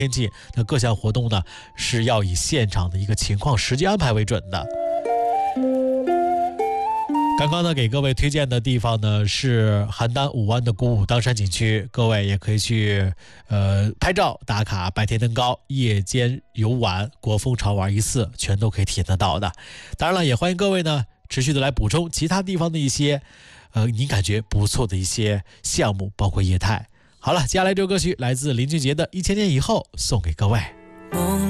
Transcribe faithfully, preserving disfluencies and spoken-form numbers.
天气，那各项活动呢是要以现场的一个情况时间安排为准的。刚刚呢给各位推荐的地方呢是邯郸武湾的古武当山景区，各位也可以去呃拍照打卡，白天登高、夜间游玩、国风潮玩一次，全都可以体验得到的。当然了，也欢迎各位呢持续的来补充其他地方的一些呃你感觉不错的一些项目，包括业态。好了，接下来这首歌曲来自林俊杰的《一千年以后》，送给各位。